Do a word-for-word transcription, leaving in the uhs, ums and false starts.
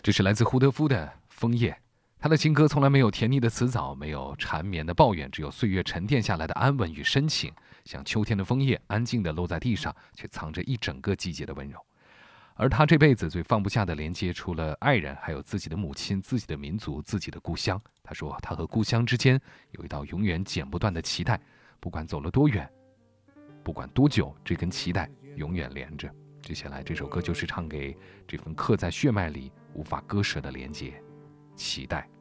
这是来自胡德夫的《枫叶》，他的情歌从来没有甜腻的词藻，没有缠绵的抱怨，只有岁月沉淀下来的安稳与深情，像秋天的枫叶，安静地落在地上，却藏着一整个季节的温柔。而他这辈子最放不下的连接，除了爱人，还有自己的母亲、自己的民族、自己的故乡。他说，他和故乡之间有一道永远剪不断的脐带，不管走了多远，不管多久，这根脐带永远连着。接下来这首歌就是唱给这份刻在血脉里无法割舍的连接，脐带。